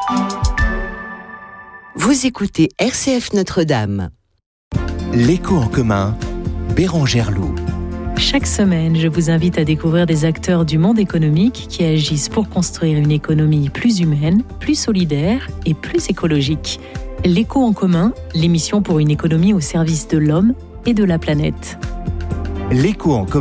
Vous écoutez RCF Notre-Dame. L'écho en commun, Bérangère Loup. Chaque semaine, je vous invite à découvrir des acteurs du monde économique qui agissent pour construire une économie plus humaine, plus solidaire et plus écologique. L'écho en commun, l'émission pour une économie au service de l'homme et de la planète. L'écho en commun.